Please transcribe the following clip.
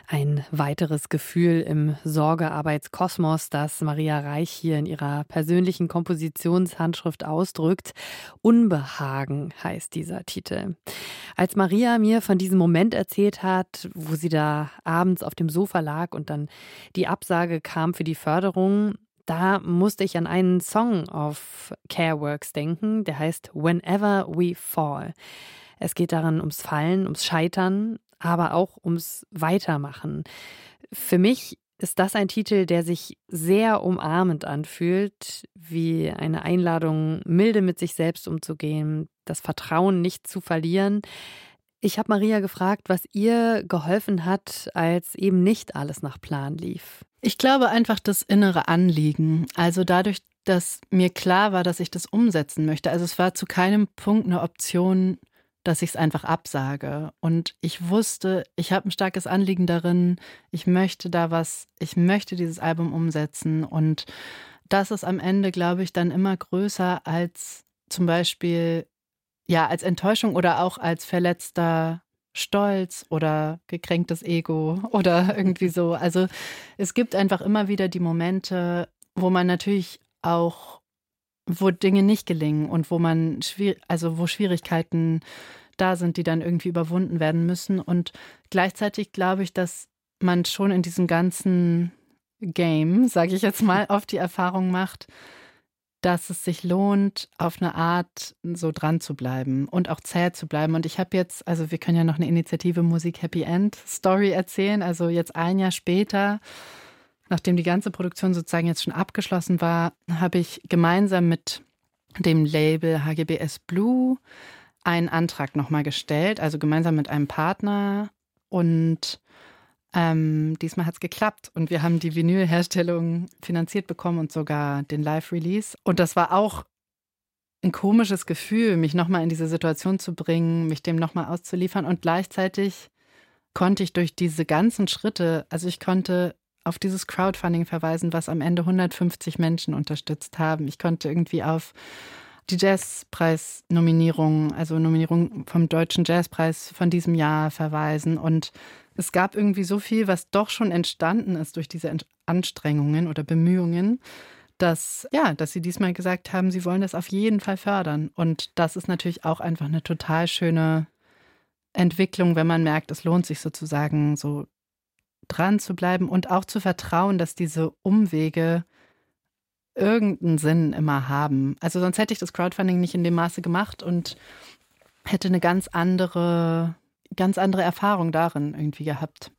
Ein weiteres Gefühl im Sorgearbeitskosmos, das Maria Reich hier in ihrer persönlichen Kompositionshandschrift ausdrückt. Unbehagen heißt dieser Titel. Als Maria mir von diesem Moment erzählt hat, wo sie da abends auf dem Sofa lag und dann die Absage kam für die Förderung, da musste ich an einen Song auf Careworks denken, der heißt Whenever We Fall. Es geht daran ums Fallen, ums Scheitern, aber auch ums Weitermachen. Für mich ist das ein Titel, der sich sehr umarmend anfühlt, wie eine Einladung, milde mit sich selbst umzugehen, das Vertrauen nicht zu verlieren. Ich habe Maria gefragt, was ihr geholfen hat, als eben nicht alles nach Plan lief. Ich glaube einfach das innere Anliegen. Also dadurch, dass mir klar war, dass ich das umsetzen möchte. Also es war zu keinem Punkt eine Option, dass ich es einfach absage. Und ich wusste, ich habe ein starkes Anliegen darin, ich möchte dieses Album umsetzen. Und das ist am Ende, glaube ich, dann immer größer als zum Beispiel, ja, als Enttäuschung oder auch als verletzter Stolz oder gekränktes Ego oder irgendwie so. Also es gibt einfach immer wieder die Momente, wo man natürlich auch, wo Dinge nicht gelingen und wo Schwierigkeiten da sind, die dann irgendwie überwunden werden müssen. Und gleichzeitig glaube ich, dass man schon in diesem ganzen Game, sage ich jetzt mal, oft die Erfahrung macht, dass es sich lohnt, auf eine Art so dran zu bleiben und auch zäh zu bleiben. Und ich habe jetzt, also wir können ja noch eine Initiative Musik Happy End Story erzählen, also jetzt ein Jahr später, nachdem die ganze Produktion sozusagen jetzt schon abgeschlossen war, habe ich gemeinsam mit dem Label HGBS Blue einen Antrag nochmal gestellt, also gemeinsam mit einem Partner. Und diesmal hat es geklappt und wir haben die Vinylherstellung finanziert bekommen und sogar den Live-Release. Und das war auch ein komisches Gefühl, mich nochmal in diese Situation zu bringen, mich dem nochmal auszuliefern. Und gleichzeitig konnte ich durch diese ganzen Schritte, also ich konnte auf dieses Crowdfunding verweisen, was am Ende 150 Menschen unterstützt haben. Ich konnte irgendwie auf die Jazzpreis-Nominierung, also Nominierung vom Deutschen Jazzpreis von diesem Jahr verweisen. Und es gab irgendwie so viel, was doch schon entstanden ist durch diese Anstrengungen oder Bemühungen, dass sie diesmal gesagt haben, sie wollen das auf jeden Fall fördern. Und das ist natürlich auch einfach eine total schöne Entwicklung, wenn man merkt, es lohnt sich sozusagen so dran zu bleiben und auch zu vertrauen, dass diese Umwege irgendeinen Sinn immer haben. Also sonst hätte ich das Crowdfunding nicht in dem Maße gemacht und hätte eine ganz andere Erfahrung darin irgendwie gehabt.